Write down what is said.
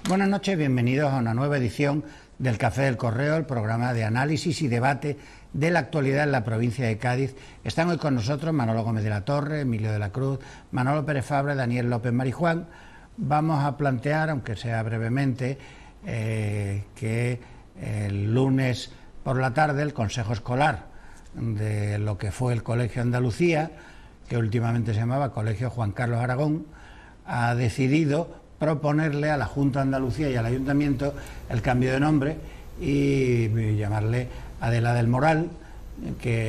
Buenas noches, bienvenidos a una nueva edición del Café del Correo, el programa de análisis y debate de la actualidad en la provincia de Cádiz. Están hoy con nosotros Manolo Gómez de la Torre, Emilio de la Cruz, Manolo Pérez Fabra, Daniel López Marijuán. Vamos a plantear, aunque sea brevemente, que el lunes por la tarde el Consejo Escolar de lo que fue el Colegio Andalucía, que últimamente se llamaba Colegio Juan Carlos Aragón, ha decidido proponerle a la Junta de Andalucía y al Ayuntamiento el cambio de nombre y llamarle Adela del Moral, que